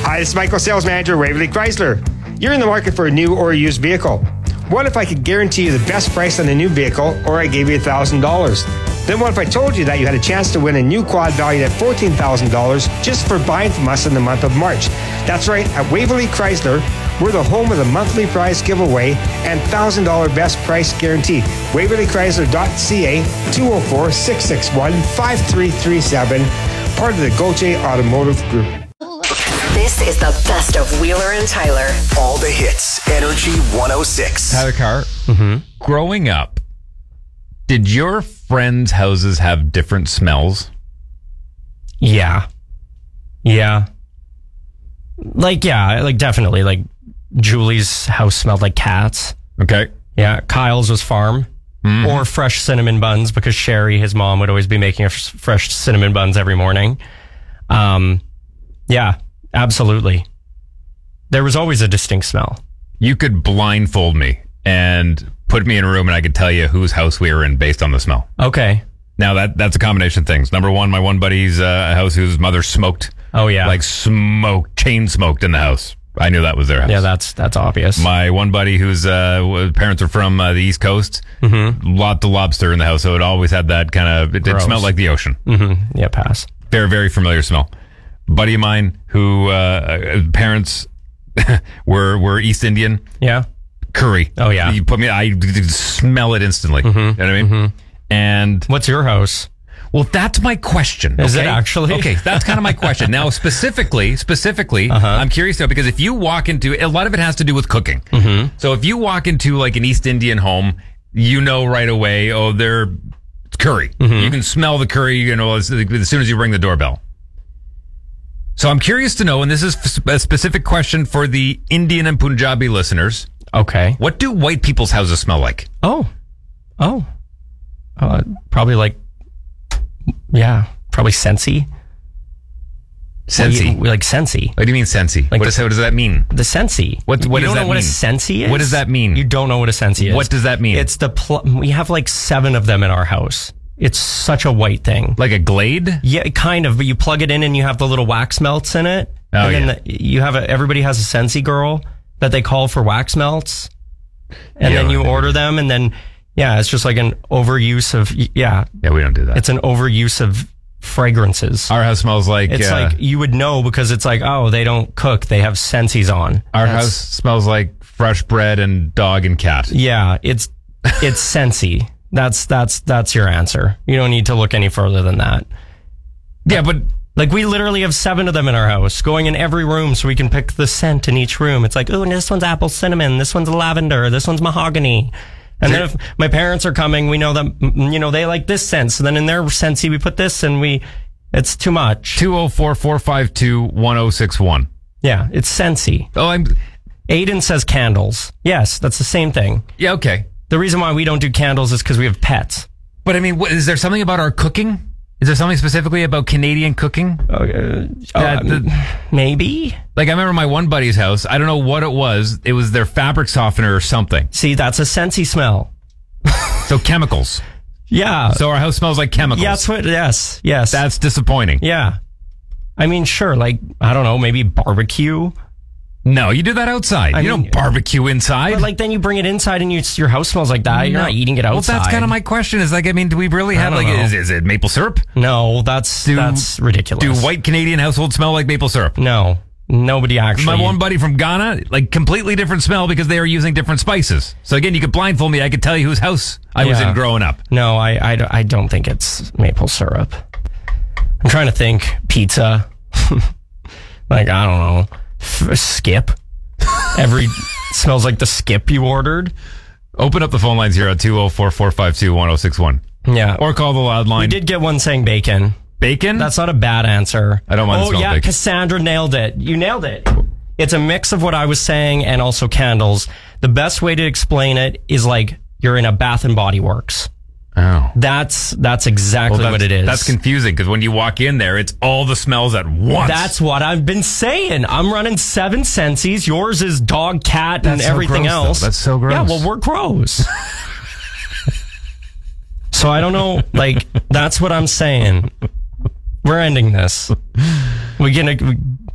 Hi, this is Michael, Sales Manager, Waverly Chrysler. You're in the market for a new or a used vehicle. What if I could guarantee you the best price on a new vehicle, or I gave you $1,000? Then what if I told you that you had a chance to win a new quad valued at $14,000 just for buying from us in the month of March? That's right, at Waverly Chrysler, we're the home of the monthly prize giveaway and $1,000 best price guarantee. WaverlyChrysler.ca, 204-661-5337, part of the Gauthier Automotive Group. This is the best of Wheeler and Tyler. All the hits. Energy 106. Tyler Carr, growing up, did your friends' houses have different smells? Yeah. Like definitely. Like, Julie's house smelled like cats. Okay. Yeah, Kyle's was farm. Or fresh cinnamon buns, because Sherry, his mom, would always be making us fresh cinnamon buns every morning. Yeah, absolutely. There was always a distinct smell. You could blindfold me and put me in a room and I could tell you whose house we were in based on the smell. Okay. Now, that's a combination of things. Number one, my one buddy's house whose mother smoked. Oh, yeah. Like chain smoked in the house. I knew that was their house. Yeah, that's obvious. My one buddy whose parents are from the East Coast, lot of lobster in the house, so it always had that kind of, it smelled like the ocean. Yeah, pass. Very, very familiar smell. Buddy of mine who parents were East Indian. Yeah. Curry. Oh, yeah. You put me, I smell it instantly. You know what I mean? And what's your house? well, that's my question. Is it okay? actually? Okay, that's kind of my question. Now, specifically, I'm curious though, because if you walk into, a lot of it has to do with cooking. So if you walk into like an East Indian home, you know right away, oh, it's curry. You can smell the curry, you know, as soon as you ring the doorbell. So I'm curious to know, and this is a specific question for the Indian and Punjabi listeners. Okay. What do white people's houses smell like? Probably like, yeah, probably Scentsy. Scentsy? Like Scentsy. What do you mean Scentsy? Like what does that mean? The Scentsy. What does that mean? You don't know what a Scentsy is? What does that mean? You don't know what a Scentsy is. What does that mean? It's we have like 7 of them in our house. It's such a white thing. Like a Glade? Yeah, kind of, but you plug it in and you have the little wax melts in it. Oh, and then you have everybody has a Scentsy girl that they call for wax melts. And then you order them, and then, yeah, it's just like an overuse of, Yeah, we don't do that. It's an overuse of fragrances. Our house smells like... It's like, you would know because it's like, oh, they don't cook. They have Scentsies on. Our house smells like fresh bread and dog and cat. Yeah, it's Scentsy. That's your answer. You don't need to look any further than that. Yeah, but... Like, we literally have 7 of them in our house, going in every room so we can pick the scent in each room. It's like, oh, this one's apple cinnamon, this one's lavender, this one's mahogany. And then if my parents are coming, we know that, you know, they like this scent. So then in their Scentsy, we put this, and it's too much. 204-452-1061. Yeah, it's Scentsy. Oh, Aiden says candles. Yes, that's the same thing. Yeah, okay. The reason why we don't do candles is because we have pets. But I mean, is there something about our cooking? Is there something specifically about Canadian cooking? Maybe. Like, I remember my one buddy's house. I don't know what it was. It was their fabric softener or something. See, that's a Scentsy smell. So chemicals. Yeah. So our house smells like chemicals. Yeah, that's what. Yes. That's disappointing. Yeah. I mean, sure. Like, I don't know, maybe barbecue. No, you do that outside. You don't barbecue inside. But like, then you bring it inside and your house smells like that. You're not eating it outside. Well, that's kind of my question. Is like, I mean, do we really have like, is it maple syrup? No, that's ridiculous. Do white Canadian households smell like maple syrup? No, nobody actually. My one buddy from Ghana, like completely different smell because they are using different spices. So again, you could blindfold me. I could tell you whose house I was in growing up. No, I don't think it's maple syrup. I'm trying to think. Pizza. Like, I don't know. Skip. Smells like the skip you ordered. Open up the phone lines here at 204-452-1061. Yeah. Or call the loud line. We did get one saying bacon. Bacon? That's not a bad answer. I don't mind the smell of bacon. Cassandra nailed it. You nailed it. It's a mix of what I was saying and also candles. The best way to explain it is like you're in a Bath and Body Works. Oh. That's exactly what it is. That's confusing because when you walk in there, it's all the smells at once. That's what I've been saying. I'm running 7 Scentsies. Yours is dog, cat, and everything else. That's so gross. Yeah, well, we're gross. So I don't know. Like, that's what I'm saying. We're ending this.